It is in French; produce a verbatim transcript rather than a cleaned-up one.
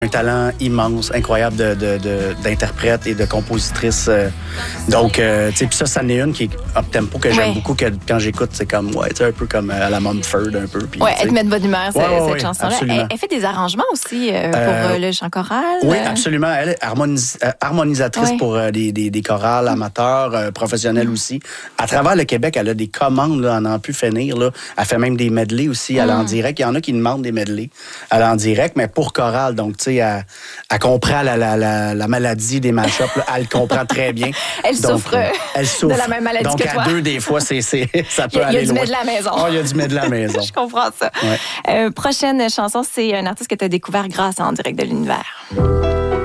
Un talent immense, incroyable de, de, de, d'interprète et de compositrice. Donc, euh, tu sais, puis ça, ça en est une qui est up-tempo que j'aime ouais. beaucoup, que quand j'écoute, c'est comme, ouais, tu sais, un peu comme à la Mumford, un peu. Puis, ouais, elle te met de bonne humeur, ouais, cette, ouais, cette ouais, chanson-là. Elle, elle fait des arrangements aussi euh, pour euh, le chant choral. Oui, absolument. Elle est harmonis- euh, harmonisatrice ouais. pour euh, des, des, des chorales amateurs, euh, professionnels mm. aussi. À travers le Québec, elle a des commandes, là, à n'en plus finir. Là. Elle fait même des medleys aussi, elle mm. en direct. Il y en a qui demandent des medleys, elle en direct, mais pour chorale. Donc, tu sais, elle, elle comprend la, la, la, la maladie des mash-ups. Elle comprend très bien. Elle Donc, souffre, euh, elle souffre de la même maladie Donc, que toi. Donc, à deux, des fois, c'est, c'est, ça peut il y a, aller loin. Il y a du medley à la maison. Oh, il y a du medley à la maison. Je comprends ça. Ouais. Euh, prochaine chanson, c'est un artiste que tu as découvert grâce à En direct de l'univers.